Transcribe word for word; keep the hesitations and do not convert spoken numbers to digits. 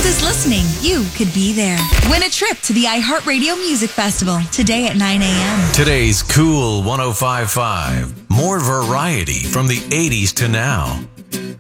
is listening, you could be there. Win a trip to the iHeartRadio Music Festival today at nine a.m. Today's Cool one oh five point five. More variety from the eighties to now.